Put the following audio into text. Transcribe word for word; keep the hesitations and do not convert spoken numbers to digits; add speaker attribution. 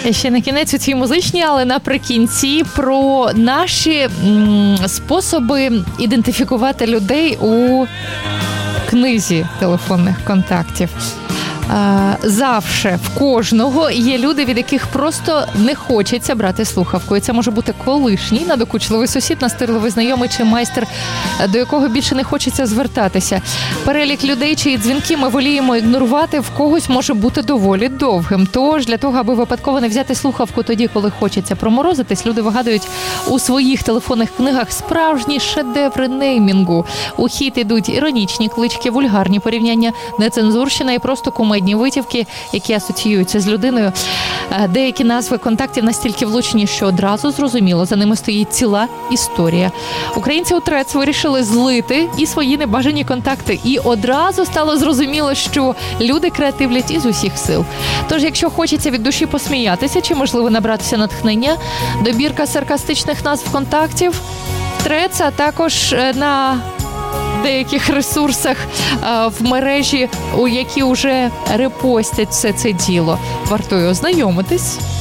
Speaker 1: Ще на кінець у цій музичній, але наприкінці про наші м, способи ідентифікувати людей у книзі телефонних контактів. Завше в кожного є люди, від яких просто не хочеться брати слухавку. І це може бути колишній, надокучливий сусід, настирливий знайомий чи майстер, до якого більше не хочеться звертатися. Перелік людей, чиї дзвінки ми воліємо ігнорувати, в когось може бути доволі довгим. Тож, для того, аби випадково не взяти слухавку тоді, коли хочеться проморозитись, люди вигадують у своїх телефонних книгах справжні шедеври неймінгу. У хід ідуть іронічні клички, вульгарні порівняння, нецензурщина і просто кумедні витівки, які асоціюються з людиною. Деякі назви контактів настільки влучні, що одразу зрозуміло, за ними стоїть ціла історія. Українці у Трец вирішили злити і свої небажані контакти. І одразу стало зрозуміло, що люди креативлять із усіх сил. Тож, якщо хочеться від душі посміятися, чи, можливо, набратися натхнення, добірка саркастичних назв контактів Трец, а також на деяких ресурсах в мережі, у які вже репостять все це діло. Варто ознайомитись.